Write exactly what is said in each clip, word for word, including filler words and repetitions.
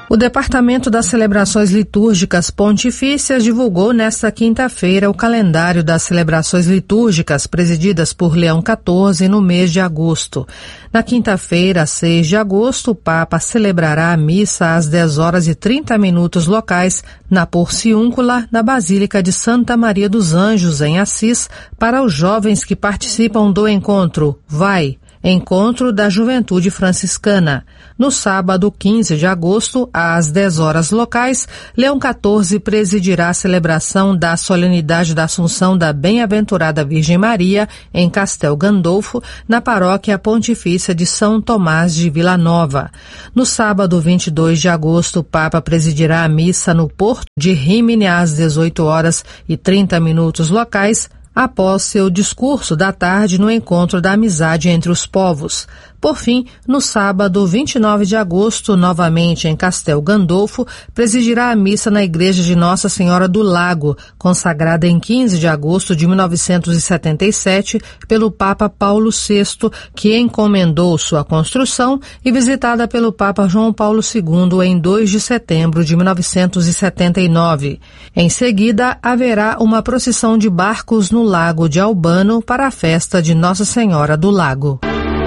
O Departamento das Celebrações Litúrgicas Pontifícias divulgou nesta quinta-feira o calendário das celebrações litúrgicas presididas por Leão quatorze no mês de agosto. Na quinta-feira, seis de agosto, o Papa celebrará a missa às dez horas e trinta minutos locais na Porciúncula, na Basílica de Santa Maria dos Anjos, em Assis, para os jovens que participam do encontro Vai! Encontro da Juventude Franciscana. No sábado, quinze de agosto, às dez horas locais, Leão quatorze presidirá a celebração da solenidade da Assunção da Bem-aventurada Virgem Maria em Castel Gandolfo, na paróquia pontifícia de São Tomás de Vila Nova. No sábado, vinte e dois de agosto, o Papa presidirá a missa no Porto de Rímini às dezoito horas e trinta minutos locais, após seu discurso da tarde no Encontro da Amizade entre os Povos. Por fim, no sábado, vinte e nove de agosto, novamente em Castel Gandolfo, presidirá a missa na Igreja de Nossa Senhora do Lago, consagrada em quinze de agosto de mil novecentos e setenta e sete pelo Papa Paulo sexto, que encomendou sua construção, e visitada pelo Papa João Paulo segundo em dois de setembro de mil novecentos e setenta e nove. Em seguida, haverá uma procissão de barcos no Lago de Albano para a festa de Nossa Senhora do Lago.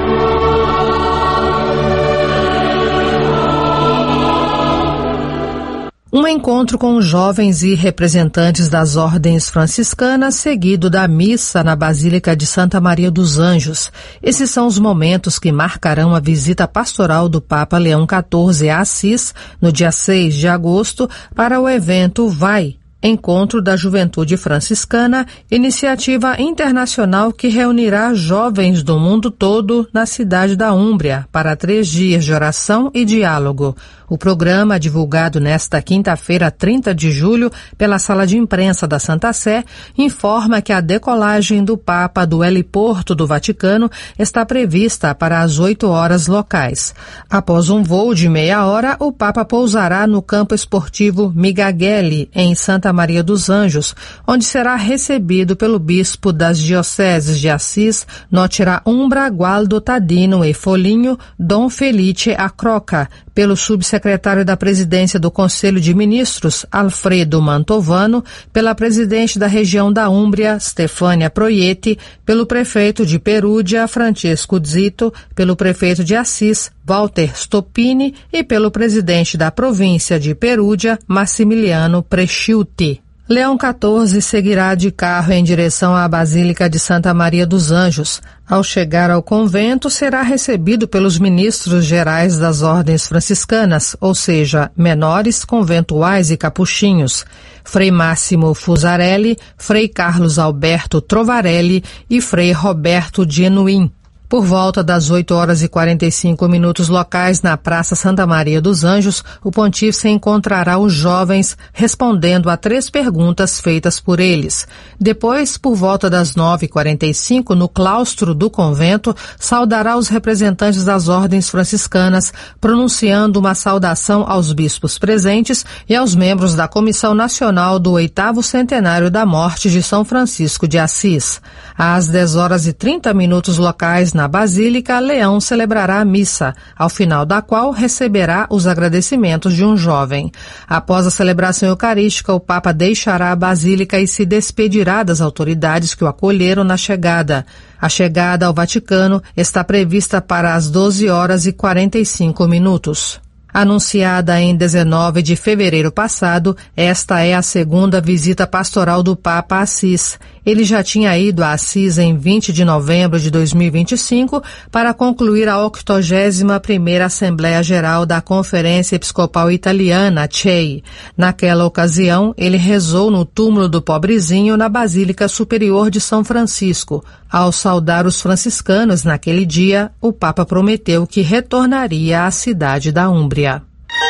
Um encontro com jovens e representantes das ordens franciscanas, seguido da missa na Basílica de Santa Maria dos Anjos. Esses são os momentos que marcarão a visita pastoral do Papa Leão quatorze a Assis, no dia seis de agosto, para o evento Vai! Encontro da Juventude Franciscana, iniciativa internacional que reunirá jovens do mundo todo na cidade da Úmbria para três dias de oração e diálogo. O programa, divulgado nesta quinta-feira, trinta de julho, pela Sala de Imprensa da Santa Sé, informa que a decolagem do Papa do heliporto do Vaticano está prevista para as oito horas locais. Após um voo de meia hora, o Papa pousará no campo esportivo Migaghelli, em Santa Maria dos Anjos, onde será recebido pelo bispo das dioceses de Assis, Notira Umbra, Gualdo Tadino e Foligno, Dom Felice Acroca, pelo subsecretário da Presidência do Conselho de Ministros, Alfredo Mantovano, pela presidente da região da Úmbria, Stefânia Proietti, pelo prefeito de Perúdia, Francisco Zito, pelo prefeito de Assis, Walter Stoppini, e pelo presidente da província de Perúdia, Massimiliano Presciuti. Leão quatorze seguirá de carro em direção à Basílica de Santa Maria dos Anjos. Ao chegar ao convento, será recebido pelos ministros gerais das ordens franciscanas, ou seja, menores, conventuais e capuchinhos, Frei Máximo Fusarelli, Frei Carlos Alberto Trovarelli e Frei Roberto Genuim. Por volta das oito horas e quarenta e cinco minutos locais, na Praça Santa Maria dos Anjos, o pontífice encontrará os jovens respondendo a três perguntas feitas por eles. Depois, por volta das nove e quarenta e cinco, no claustro do convento, saudará os representantes das ordens franciscanas, pronunciando uma saudação aos bispos presentes e aos membros da Comissão Nacional do oitavo Centenário da Morte de São Francisco de Assis. Às dez horas e trinta minutos locais, na Basílica, Leão celebrará a missa, ao final da qual receberá os agradecimentos de um jovem. Após a celebração eucarística, o Papa deixará a Basílica e se despedirá das autoridades que o acolheram na chegada. A chegada ao Vaticano está prevista para as doze horas e quarenta e cinco minutos. Anunciada em dezenove de fevereiro passado, esta é a segunda visita pastoral do Papa a Assis. Ele já tinha ido a Assis em vinte de novembro de dois mil e vinte e cinco para concluir a octogésima primeira Assembleia Geral da Conferência Episcopal Italiana, C E I. Naquela ocasião, ele rezou no túmulo do Pobrezinho na Basílica Superior de São Francisco. Ao saudar os franciscanos naquele dia, o Papa prometeu que retornaria à cidade da Úmbria.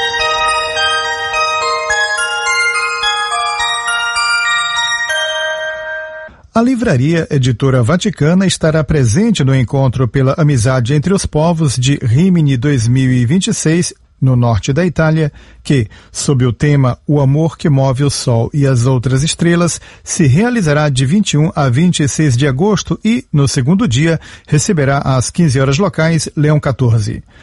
A Livraria Editora Vaticana estará presente no encontro pela amizade entre os povos de Rímini dois mil e vinte e seis, no norte da Itália, que, sob o tema O Amor que Move o Sol e as Outras Estrelas, se realizará de vinte e um a vinte e seis de agosto e, no segundo dia, receberá às quinze horas locais Leão quatorze.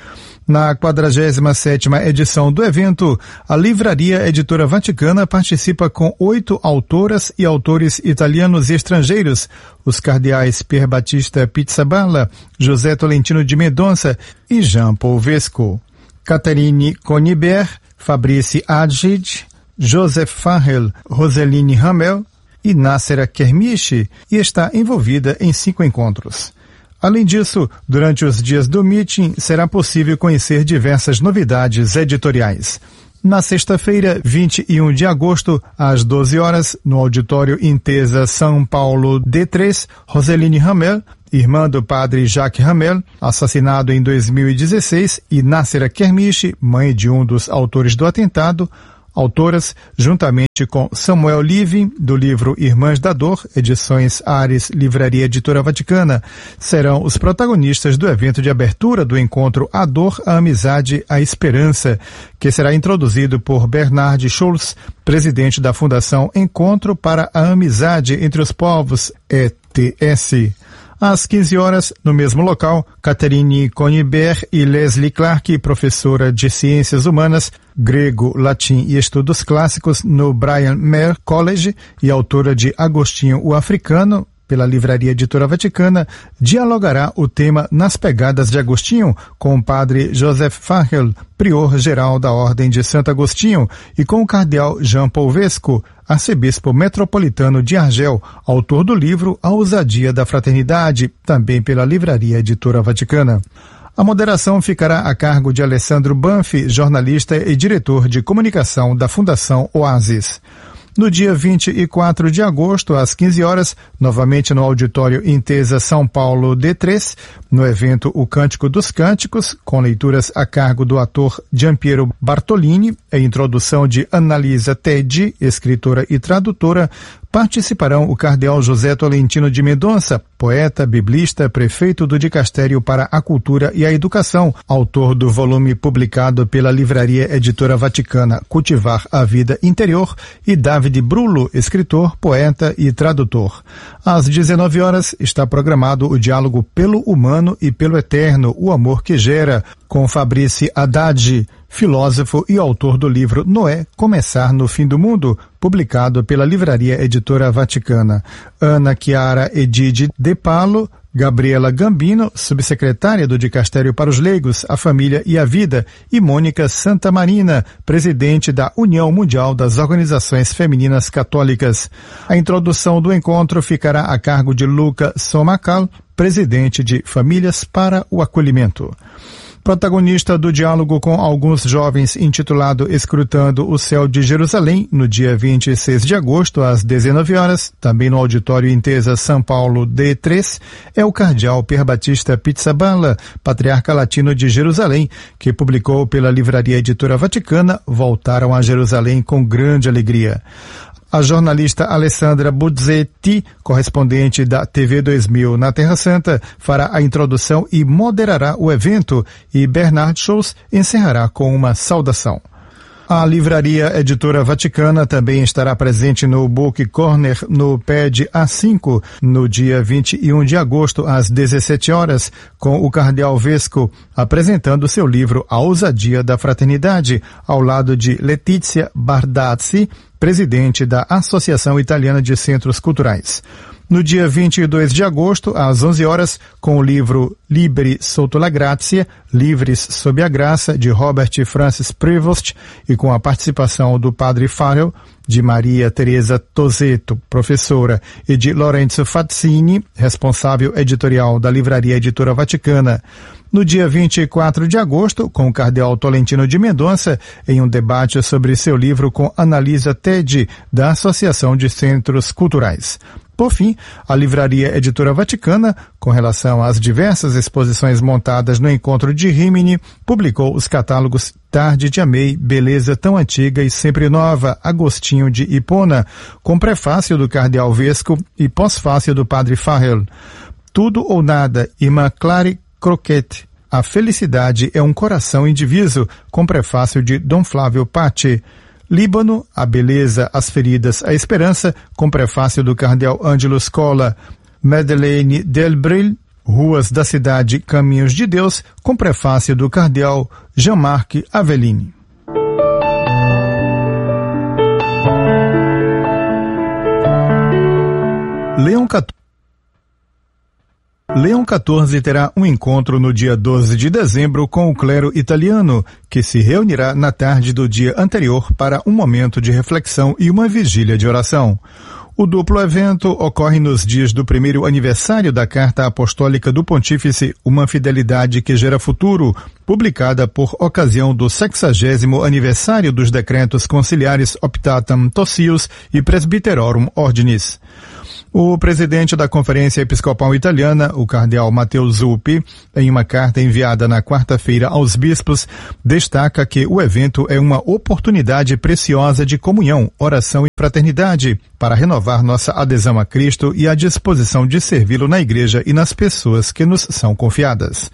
Na quadragésima sétima edição do evento, a Livraria Editora Vaticana participa com oito autoras e autores italianos e estrangeiros, os cardeais Pier Battista Pizzaballa, José Tolentino de Mendonça e Jean Paul Vesco. Catherine Conibert, Fabrice Adjid, Joseph Farrell, Roseline Hamel e Nássera Kermiche, e está envolvida em cinco encontros. Além disso, durante os dias do meeting, será possível conhecer diversas novidades editoriais. Na sexta-feira, vinte e um de agosto, às doze horas, no Auditório Intesa São Paulo D três, Roseline Hamel, irmã do padre Jacques Hamel, assassinado em dois mil e dezesseis, e Nássera Kermiche, mãe de um dos autores do atentado, autoras, juntamente com Samuel Living, do livro Irmãs da Dor, edições Ares, Livraria Editora Vaticana, serão os protagonistas do evento de abertura do encontro A Dor, a Amizade, a Esperança, que será introduzido por Bernard Schulz, presidente da Fundação Encontro para a Amizade entre os Povos, E T S. Às quinze horas, no mesmo local, Catherine Conibert e Leslie Clark, professora de Ciências Humanas, Grego, Latim e Estudos Clássicos no Brian Mayer College e autora de Agostinho o Africano, pela Livraria Editora Vaticana, dialogará o tema Nas Pegadas de Agostinho com o padre Joseph Farrell, prior-geral da Ordem de Santo Agostinho, e com o cardeal Jean Paul Vesco, arcebispo metropolitano de Argel, autor do livro A Ousadia da Fraternidade, também pela Livraria Editora Vaticana. A moderação ficará a cargo de Alessandro Banfi, jornalista e diretor de comunicação da Fundação Oasis. No dia vinte e quatro de agosto, às quinze horas, novamente no Auditório Intesa São Paulo D três, no evento O Cântico dos Cânticos, com leituras a cargo do ator Giampiero Bartolini e introdução de Annalisa Teddi, escritora e tradutora, participarão o cardeal José Tolentino de Mendonça, poeta, biblista, prefeito do Dicastério para a Cultura e a Educação, autor do volume publicado pela Livraria Editora Vaticana Cultivar a Vida Interior, e David Brulo, escritor, poeta e tradutor. Às dezenove horas está programado o diálogo pelo humano e pelo eterno, o amor que gera, com Fabrice Haddad, filósofo e autor do livro Noé, Começar no Fim do Mundo, publicado pela Livraria Editora Vaticana. Ana Chiara Edide De Palo, Gabriela Gambino, subsecretária do Dicastério para os Leigos, a Família e a Vida, e Mônica Santa Marina, presidente da União Mundial das Organizações Femininas Católicas. A introdução do encontro ficará a cargo de Luca Somacal, presidente de Famílias para o Acolhimento. Protagonista do diálogo com alguns jovens intitulado Escrutando o Céu de Jerusalém, no dia vinte e seis de agosto, às dezenove horas, também no Auditório Intesa São Paulo D três, é o cardeal Pier Battista Pizzaballa, patriarca latino de Jerusalém, que publicou pela Livraria Editora Vaticana Voltaram a Jerusalém com Grande Alegria. A jornalista Alessandra Buzzetti, correspondente da T V dois mil na Terra Santa, fará a introdução e moderará o evento, e Bernard Schulz encerrará com uma saudação. A Livraria Editora Vaticana também estará presente no Book Corner no P E D A cinco, no dia vinte e um de agosto, às dezessete horas, com o cardeal Vesco apresentando seu livro A Ousadia da Fraternidade, ao lado de Letizia Bardazzi, presidente da Associação Italiana de Centros Culturais. No dia vinte e dois de agosto, às onze horas, com o livro Liberi sotto la grazia, Livres sob a Graça, de Robert Francis Prevost, e com a participação do padre Farrell, de Maria Teresa Tosetto, professora, e de Lorenzo Fazzini, responsável editorial da Livraria Editora Vaticana. No dia vinte e quatro de agosto, com o cardeal Tolentino de Mendonça, em um debate sobre seu livro com Annalisa Teddi, da Associação de Centros Culturais. Por fim, a Livraria Editora Vaticana, com relação às diversas exposições montadas no encontro de Rimini, publicou os catálogos Tarde de Amei, Beleza Tão Antiga e Sempre Nova, Agostinho de Hipona, com prefácio do cardeal Vesco e pós-fácio do padre Farrell. Tudo ou Nada, Irmã Clary Croquette. A Felicidade é um Coração Indiviso, com prefácio de Dom Flávio Patti. Líbano, A Beleza, As Feridas, a Esperança, com prefácio do cardeal Ângelo Scola. Madeleine Delbril, Ruas da Cidade, Caminhos de Deus, com prefácio do cardeal Jean-Marc Avellini. Leão quatorze Leão quatorze terá um encontro no dia doze de dezembro com o clero italiano, que se reunirá na tarde do dia anterior para um momento de reflexão e uma vigília de oração. O duplo evento ocorre nos dias do primeiro aniversário da Carta Apostólica do Pontífice Uma Fidelidade que Gera Futuro, publicada por ocasião do sexagésimo aniversário dos decretos conciliares Optatam Totius e Presbyterorum Ordinis. O presidente da Conferência Episcopal Italiana, o cardeal Matteo Zuppi, em uma carta enviada na quarta-feira aos bispos, destaca que o evento é uma oportunidade preciosa de comunhão, oração e fraternidade para renovar nossa adesão a Cristo e a disposição de servi-lo na Igreja e nas pessoas que nos são confiadas.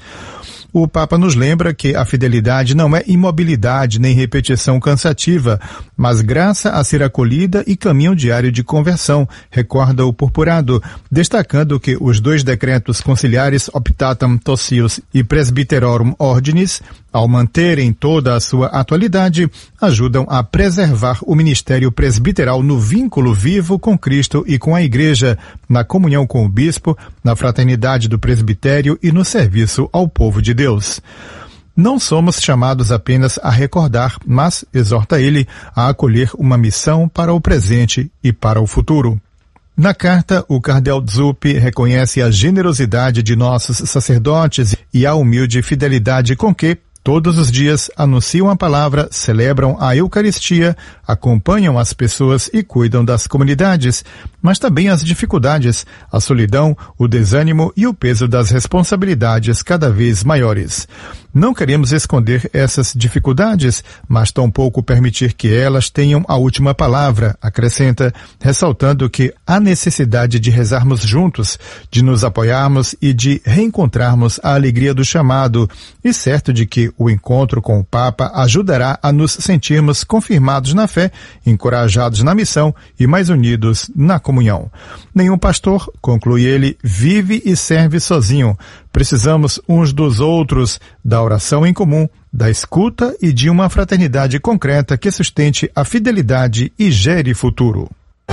O Papa nos lembra que a fidelidade não é imobilidade nem repetição cansativa, mas graça a ser acolhida e caminho diário de conversão, recorda o purpurado, destacando que os dois decretos conciliares Optatam Totius e Presbyterorum Ordinis, ao manterem toda a sua atualidade, ajudam a preservar o ministério presbiteral no vínculo vivo com Cristo e com a Igreja, na comunhão com o bispo, na fraternidade do presbitério e no serviço ao povo de Deus. Não somos chamados apenas a recordar, mas, exorta ele, a acolher uma missão para o presente e para o futuro. Na carta, o cardeal Zuppi reconhece a generosidade de nossos sacerdotes e a humilde fidelidade com que, todos os dias, anunciam a palavra, celebram a Eucaristia, acompanham as pessoas e cuidam das comunidades, mas também as dificuldades, a solidão, o desânimo e o peso das responsabilidades cada vez maiores. Não queremos esconder essas dificuldades, mas tampouco permitir que elas tenham a última palavra, acrescenta, ressaltando que há necessidade de rezarmos juntos, de nos apoiarmos e de reencontrarmos a alegria do chamado, e certo de que o encontro com o Papa ajudará a nos sentirmos confirmados na fé, encorajados na missão e mais unidos na comunhão. Nenhum pastor, conclui ele, vive e serve sozinho. Precisamos uns dos outros, da oração em comum, da escuta e de uma fraternidade concreta que sustente a fidelidade e gere futuro.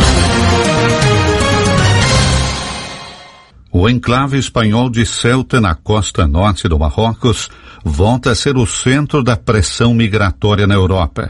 O enclave espanhol de Ceuta, na costa norte do Marrocos, volta a ser o centro da pressão migratória na Europa.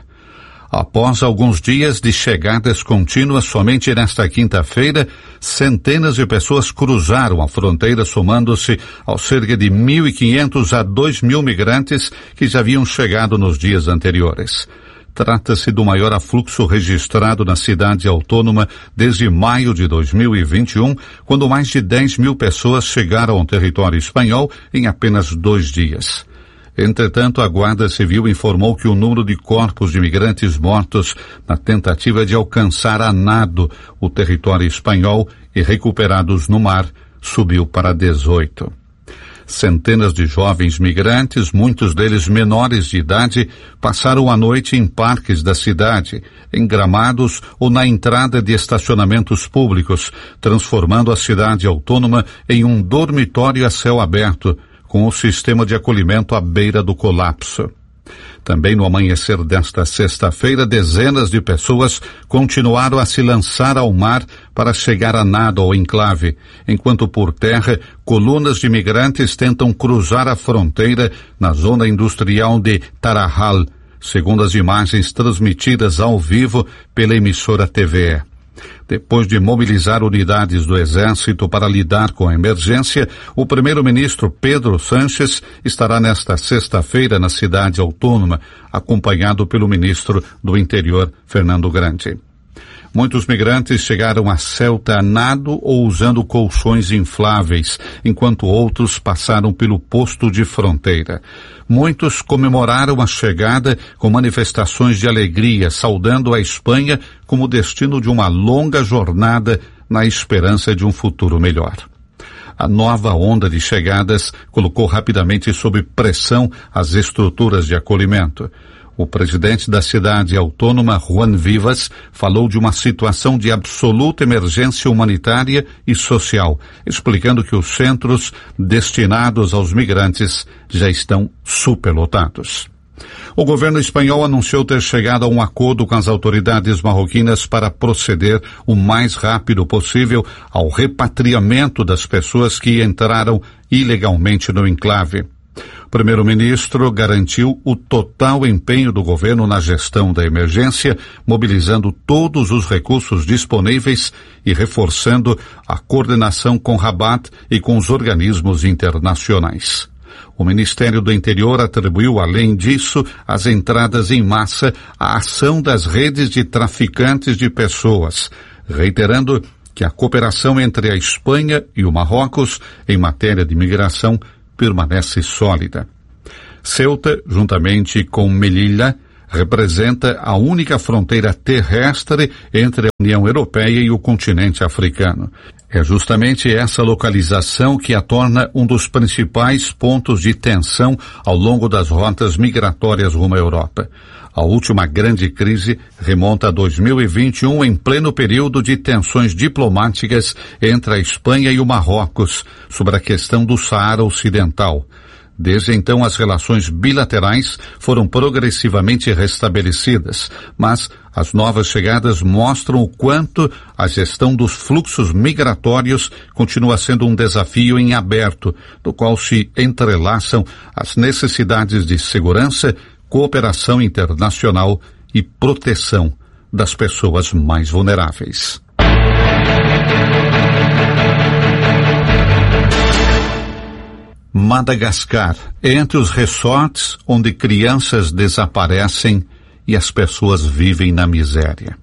Após alguns dias de chegadas contínuas, somente nesta quinta-feira, centenas de pessoas cruzaram a fronteira, somando-se aos cerca de mil e quinhentos a dois mil migrantes que já haviam chegado nos dias anteriores. Trata-se do maior afluxo registrado na cidade autônoma desde maio de dois mil e vinte e um, quando mais de dez mil pessoas chegaram ao território espanhol em apenas dois dias. Entretanto, a Guarda Civil informou que o número de corpos de imigrantes mortos na tentativa de alcançar a nado o território espanhol e recuperados no mar subiu para dezoito. Centenas de jovens migrantes, muitos deles menores de idade, passaram a noite em parques da cidade, em gramados ou na entrada de estacionamentos públicos, transformando a cidade autônoma em um dormitório a céu aberto, com o sistema de acolhimento à beira do colapso. Também no amanhecer desta sexta-feira, dezenas de pessoas continuaram a se lançar ao mar para chegar a nado ao enclave, enquanto por terra, colunas de imigrantes tentam cruzar a fronteira na zona industrial de Tarajal, segundo as imagens transmitidas ao vivo pela emissora T V E. Depois de mobilizar unidades do Exército para lidar com a emergência, o primeiro-ministro Pedro Sánchez estará nesta sexta-feira na cidade autônoma, acompanhado pelo ministro do Interior, Fernando Grande. Muitos migrantes chegaram a Ceuta a nado ou usando colchões infláveis, enquanto outros passaram pelo posto de fronteira. Muitos comemoraram a chegada com manifestações de alegria, saudando a Espanha como destino de uma longa jornada na esperança de um futuro melhor. A nova onda de chegadas colocou rapidamente sob pressão as estruturas de acolhimento. O presidente da cidade autônoma, Juan Vivas, falou de uma situação de absoluta emergência humanitária e social, explicando que os centros destinados aos migrantes já estão superlotados. O governo espanhol anunciou ter chegado a um acordo com as autoridades marroquinas para proceder o mais rápido possível ao repatriamento das pessoas que entraram ilegalmente no enclave. O primeiro-ministro garantiu o total empenho do governo na gestão da emergência, mobilizando todos os recursos disponíveis e reforçando a coordenação com Rabat e com os organismos internacionais. O Ministério do Interior atribuiu, além disso, às entradas em massa à ação das redes de traficantes de pessoas, reiterando que a cooperação entre a Espanha e o Marrocos em matéria de migração permanece sólida. Ceuta, juntamente com Melilla, representa a única fronteira terrestre entre a União Europeia e o continente africano. É justamente essa localização que a torna um dos principais pontos de tensão ao longo das rotas migratórias rumo à Europa. A última grande crise remonta a dois mil e vinte e um, em pleno período de tensões diplomáticas entre a Espanha e o Marrocos sobre a questão do Saara Ocidental. Desde então, as relações bilaterais foram progressivamente restabelecidas, mas as novas chegadas mostram o quanto a gestão dos fluxos migratórios continua sendo um desafio em aberto, do qual se entrelaçam as necessidades de segurança, cooperação internacional e proteção das pessoas mais vulneráveis. Madagascar, entre os resorts onde crianças desaparecem e as pessoas vivem na miséria.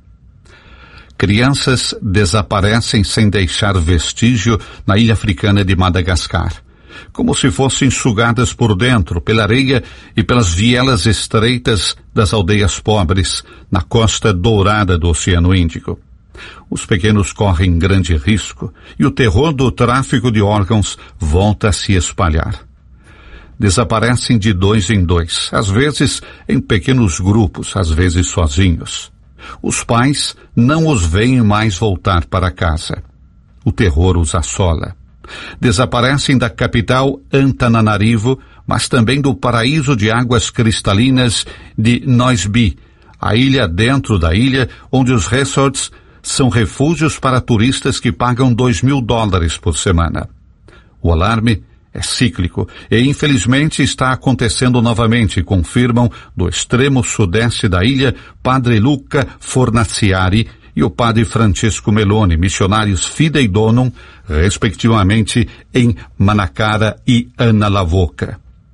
Crianças desaparecem sem deixar vestígio na ilha africana de Madagascar, como se fossem sugadas por dentro pela areia e pelas vielas estreitas das aldeias pobres na costa dourada do Oceano Índico. Os pequenos correm grande risco e o terror do tráfico de órgãos volta a se espalhar. Desaparecem de dois em dois, às vezes em pequenos grupos, às vezes sozinhos. Os pais não os veem mais voltar para casa. O terror os assola. Desaparecem da capital Antananarivo, mas também do paraíso de águas cristalinas de Nosby, a ilha dentro da ilha onde os resorts são refúgios para turistas que pagam dois mil dólares por semana. O alarme é cíclico e, infelizmente, está acontecendo novamente, confirmam do extremo sudeste da ilha Padre Luca Fornaciari e o Padre Francisco Meloni, missionários Fidei Donum, respectivamente em Manacara e Analavoca.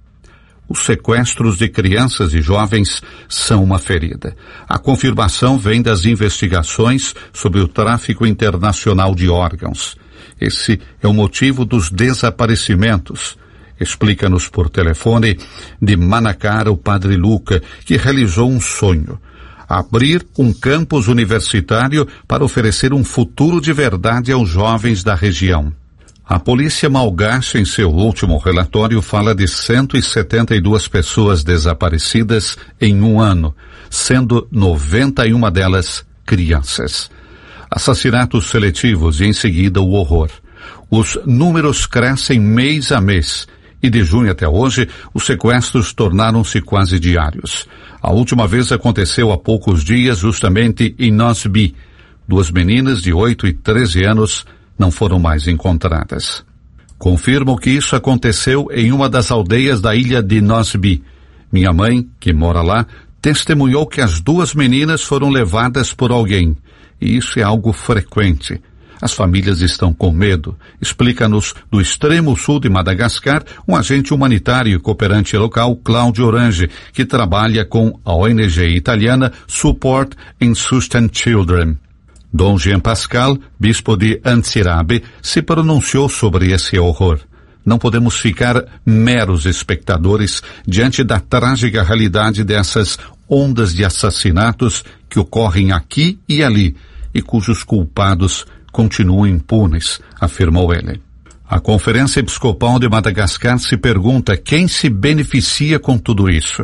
Os sequestros de crianças e jovens são uma ferida. A confirmação vem das investigações sobre o tráfico internacional de órgãos. Esse é o motivo dos desaparecimentos. Explica-nos por telefone de Manacara o Padre Luca, que realizou um sonho: abrir um campus universitário para oferecer um futuro de verdade aos jovens da região. A polícia malgache, em seu último relatório, fala de cento e setenta e duas pessoas desaparecidas em um ano, sendo noventa e uma delas crianças. Assassinatos seletivos e, em seguida, o horror. Os números crescem mês a mês e, de junho até hoje, os sequestros tornaram-se quase diários. A última vez aconteceu há poucos dias, justamente em Nosby. Duas meninas de oito e treze anos não foram mais encontradas. Confirmo que isso aconteceu em uma das aldeias da ilha de Nosby. Minha mãe, que mora lá, testemunhou que as duas meninas foram levadas por alguém. E isso é algo frequente. As famílias estão com medo. Explica-nos do extremo sul de Madagascar um agente humanitário e cooperante local, Cláudio Orange, que trabalha com a O N G italiana Support and Sustain Children. Dom Jean Pascal, bispo de Antsirabe, se pronunciou sobre esse horror. Não podemos ficar meros espectadores diante da trágica realidade dessas ondas de assassinatos que ocorrem aqui e ali e cujos culpados continuam impunes, afirmou ele. A Conferência Episcopal de Madagascar se pergunta quem se beneficia com tudo isso.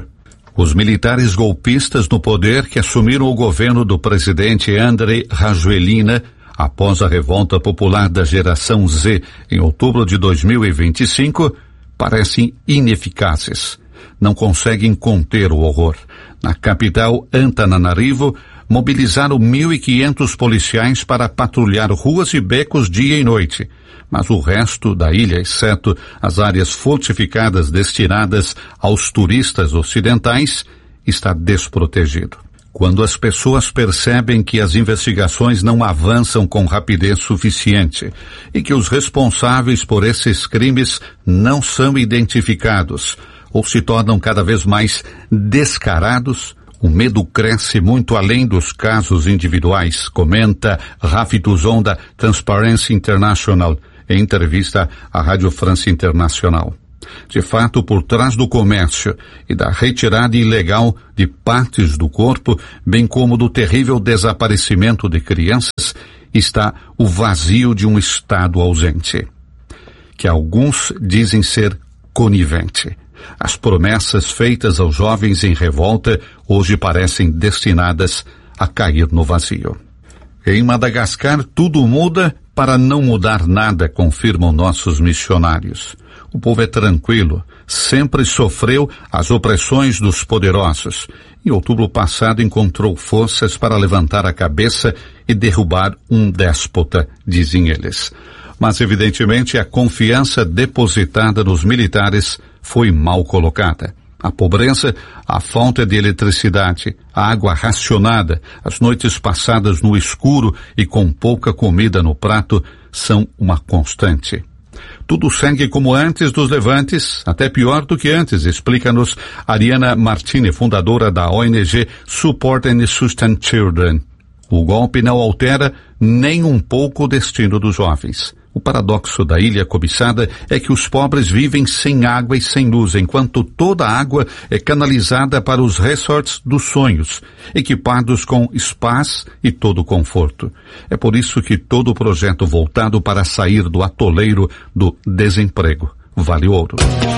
Os militares golpistas no poder que assumiram o governo do presidente André Rajoelina após a revolta popular da geração Z em outubro de dois mil e vinte e cinco parecem ineficazes. Não conseguem conter o horror. Na capital Antananarivo, mobilizaram mil e quinhentos policiais para patrulhar ruas e becos dia e noite. Mas o resto da ilha, exceto as áreas fortificadas destinadas aos turistas ocidentais, está desprotegido. Quando as pessoas percebem que as investigações não avançam com rapidez suficiente e que os responsáveis por esses crimes não são identificados ou se tornam cada vez mais descarados, o medo cresce muito além dos casos individuais, comenta Rafi Tuzon da Transparency International em entrevista à Rádio France Internacional. De fato, por trás do comércio e da retirada ilegal de partes do corpo, bem como do terrível desaparecimento de crianças, está o vazio de um Estado ausente, que alguns dizem ser conivente. As promessas feitas aos jovens em revolta hoje parecem destinadas a cair no vazio. Em Madagascar, tudo muda para não mudar nada, confirmam nossos missionários. O povo é tranquilo, sempre sofreu as opressões dos poderosos. Em outubro passado encontrou forças para levantar a cabeça e derrubar um déspota, dizem eles. Mas evidentemente a confiança depositada nos militares foi mal colocada. A pobreza, a falta de eletricidade, a água racionada, as noites passadas no escuro e com pouca comida no prato são uma constante. Tudo segue como antes dos levantes, até pior do que antes, explica-nos Ariana Martini, fundadora da O N G Support and Sustain Children. O golpe não altera nem um pouco o destino dos jovens. O paradoxo da ilha cobiçada é que os pobres vivem sem água e sem luz, enquanto toda a água é canalizada para os resorts dos sonhos, equipados com spas e todo o conforto. É por isso que todo o projeto voltado para sair do atoleiro do desemprego vale ouro.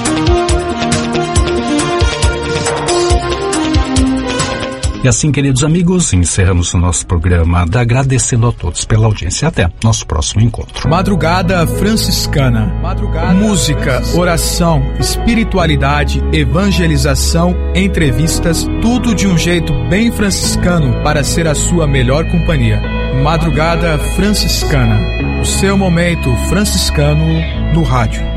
E assim, queridos amigos, encerramos o nosso programa, agradecendo a todos pela audiência. Até nosso próximo encontro. Madrugada Franciscana. Madrugada Música, franciscana. Oração, espiritualidade, evangelização, entrevistas, tudo de um jeito bem franciscano para ser a sua melhor companhia. Madrugada Franciscana. O seu momento franciscano no rádio.